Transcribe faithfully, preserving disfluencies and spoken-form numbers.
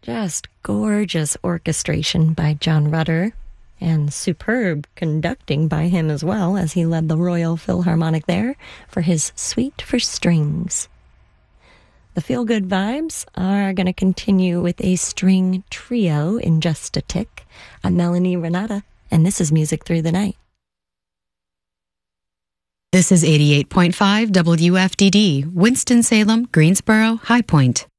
Just gorgeous orchestration by John Rutter, and superb conducting by him as well, as he led the Royal Philharmonic there for his Suite for Strings. The feel-good vibes are going to continue with a string trio in just a tick. I'm Melanie Renata, and this is Music Through the Night. This is eighty-eight point five W F D D, Winston-Salem, Greensboro, High Point.